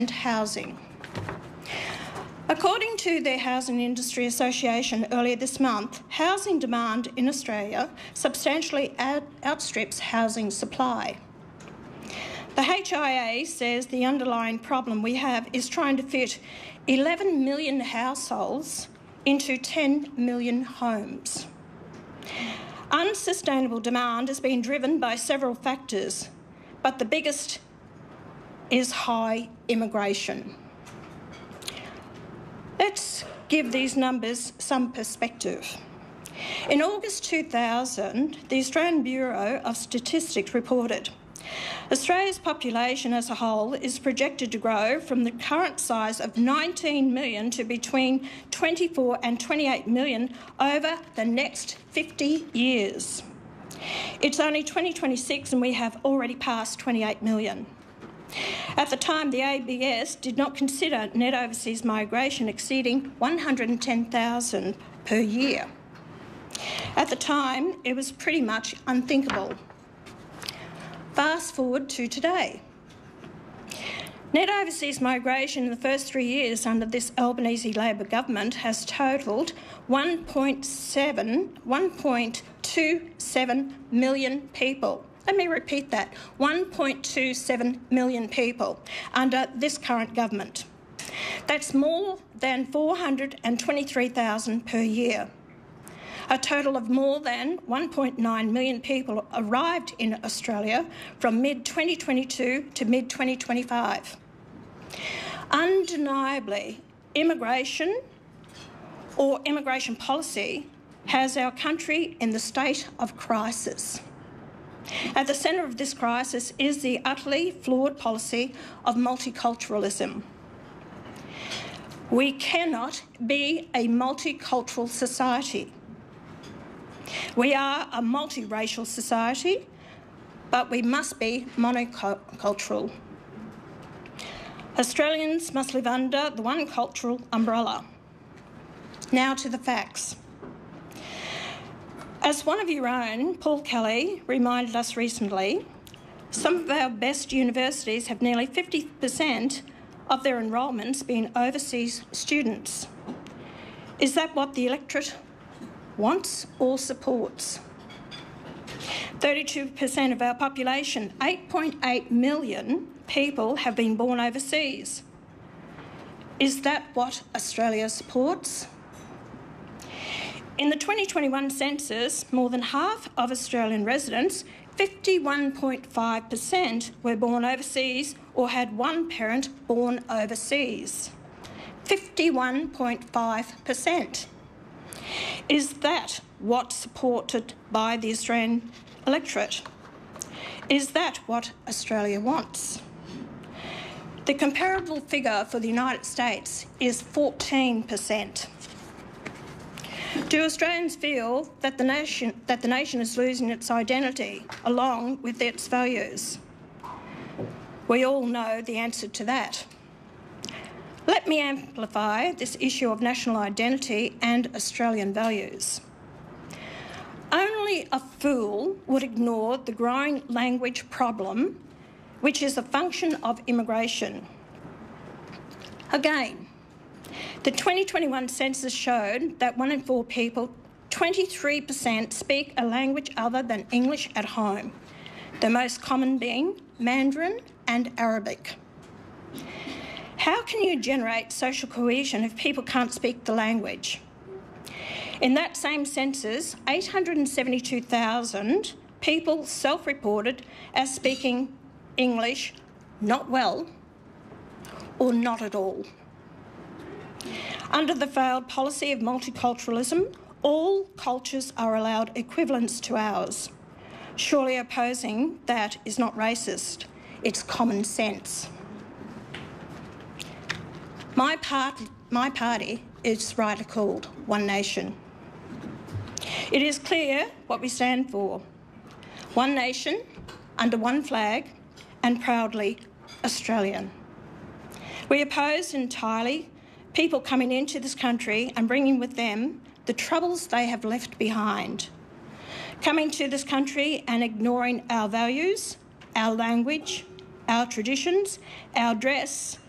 housing. According to the Housing Industry Association earlier this month, housing demand in Australia substantially outstrips housing supply. The HIA says the underlying problem we have is trying to fit 11 million households into 10 million homes. Unsustainable demand has been driven by several factors, but the biggest is high immigration. Let's give these numbers some perspective. In August 2000, the Australian Bureau of Statistics reported Australia's population as a whole is projected to grow from the current size of 19 million to between 24 and 28 million over the next 50 years. It's only 2026 and we have already passed 28 million. At the time, the ABS did not consider net overseas migration exceeding 110,000 per year. At the time, it was pretty much unthinkable. Fast forward to today. Net overseas migration in the first 3 years under this Albanese Labor government has totalled 1.27 million people. Let me repeat that, 1.27 million people under this current government. That's more than 423,000 per year. A total of more than 1.9 million people arrived in Australia from mid-2022 to mid-2025. Undeniably, immigration or immigration policy has our country in the state of crisis. At the centre of this crisis is the utterly flawed policy of multiculturalism. We cannot be a multicultural society. We are a multiracial society, but we must be monocultural. Australians must live under the one cultural umbrella. Now to the facts. As one of your own, Paul Kelly, reminded us recently, some of our best universities have nearly 50% of their enrolments being overseas students. Is that what the electorate wants or supports? 32% of our population, 8.8 million people, have been born overseas. Is that what Australia supports? In the 2021 census, more than half of Australian residents, 51.5%, were born overseas or had one parent born overseas. 51.5%. Is that what's supported by the Australian electorate? Is that what Australia wants? The comparable figure for the United States is 14%. Do Australians feel that the nation is losing its identity along with its values? We all know the answer to that. Let me amplify this issue of national identity and Australian values. Only a fool would ignore the growing language problem, which is a function of immigration. Again, the 2021 census showed that 1 in 4 people, 23%, speak a language other than English at home, the most common being Mandarin and Arabic. How can you generate social cohesion if people can't speak the language? In that same census, 872,000 people self-reported as speaking English not well or not at all. Under the failed policy of multiculturalism, all cultures are allowed equivalents to ours. Surely opposing that is not racist, it's common sense. My party is rightly called One Nation. It is clear what we stand for. One nation, under one flag, and proudly Australian. We oppose entirely people coming into this country and bringing with them the troubles they have left behind. Coming to this country and ignoring our values, our language, our traditions, our dress,